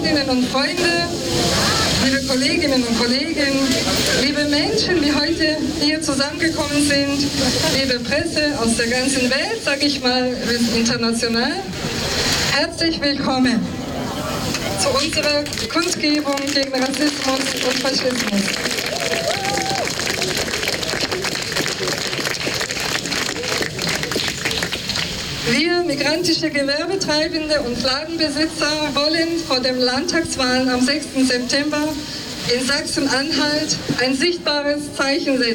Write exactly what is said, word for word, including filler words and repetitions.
Freundinnen und Freunde, liebe Kolleginnen und Kollegen, liebe Menschen, die heute hier zusammengekommen sind, liebe Presse aus der ganzen Welt, sag ich mal, international, herzlich willkommen zu unserer Kundgebung gegen Rassismus und Faschismus. Wir, migrantische Gewerbetreibende und Ladenbesitzer, wollen vor den Landtagswahlen am sechsten September in Sachsen-Anhalt ein sichtbares Zeichen setzen.